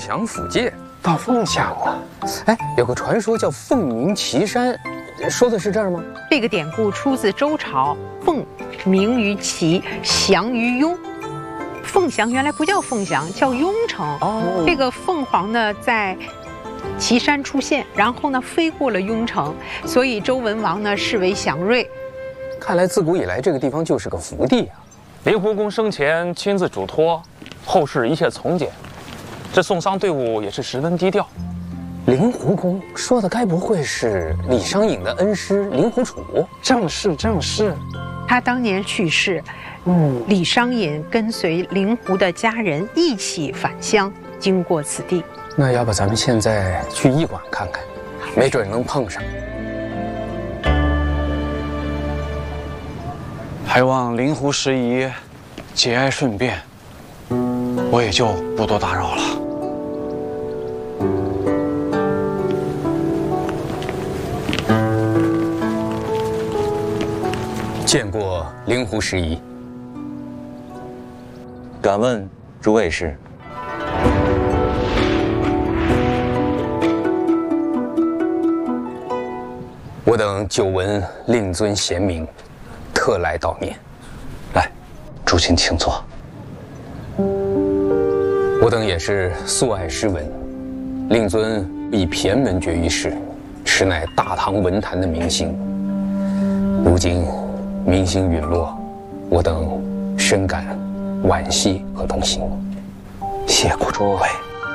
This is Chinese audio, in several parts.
祥府界。 到凤翔了。 哎，有个传说叫凤鸣岐山，说的是这儿吗？ 这个典故出自周朝，凤鸣于岐，翔于雍。凤翔原来不叫凤翔，叫雍城。 哦， 这个凤凰呢，在岐山出现，然后呢飞过了雍城，所以周文王呢视为祥瑞。 看来自古以来这个地方就是个福地啊。 灵狐公生前亲自嘱托，后事一切从简。这送丧队伍也是十分低调。 灵狐公说的该不会是李商隐的恩师灵狐楚？ 正是正是。 他当年去世，李商隐跟随灵狐的家人一起返乡，经过此地。 那要不咱们现在去驿馆看看，没准能碰上。 还望灵狐时宜，节哀顺变，我也就不多打扰了。 见过灵狐时宜。 敢问诸位是？ 我等久闻令尊贤名，特来悼念。 来，诸卿请坐。 我等也是素爱诗文，令尊以骈门绝于世，实乃大唐文坛的明星。如今明星陨落，我等深感惋惜和痛心。 谢过诸位。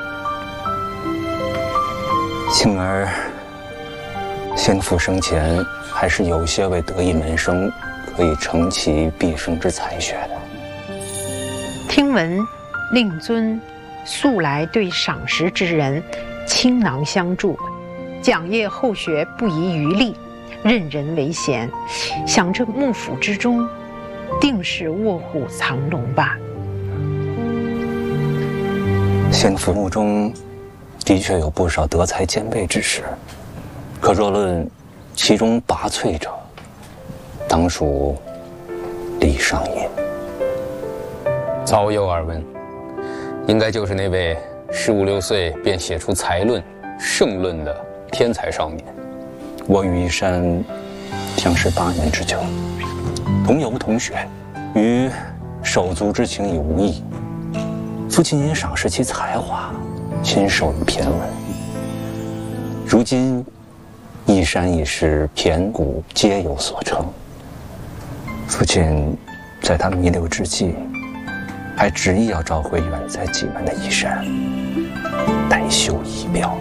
幸而先父生前还是有些位得意门生，可以承其毕生之才学的。 听闻令尊素来对赏识之人倾囊相助，讲业后学不遗余力，任人唯贤，想这幕府之中定是卧虎藏龙吧。 先父墓中的确有不少德才兼备之士，可若论其中拔萃者，当属李商隐。 早有耳闻，应该就是那位15、16岁便写出才论、圣论的天才少年。 我与一山相识8年之久，同游同学，与手足之情已无异。父亲因赏识其才华，亲授予骈文。如今一山一石，骈古皆有所成。父亲在他弥留之际，还执意要召回远在济南的一山，代修仪表。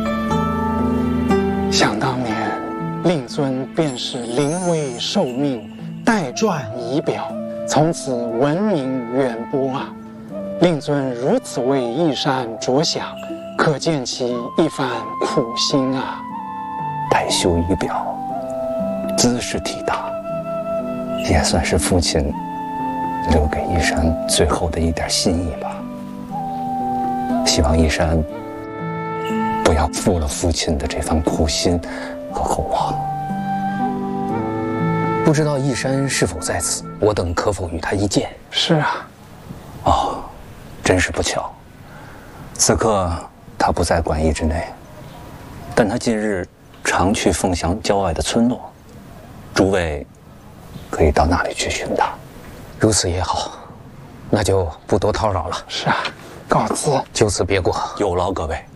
想当年，令尊便是临危受命，代撰仪表，从此闻名远播啊！令尊如此为一山着想，可见其一番苦心啊！ 代修仪表，姿势体大，也算是父亲留给一山最后的一点心意吧。希望一山不要负了父亲的这番苦心和厚望。 不知道一山是否在此，我等可否与他一见？ 是啊。 哦，真是不巧，此刻他不在馆驿之内，但他近日常去凤翔郊外的村落，诸位可以到那里去寻他。 如此也好，那就不多叨扰了。 是啊，告辞。 就此别过。 有劳各位。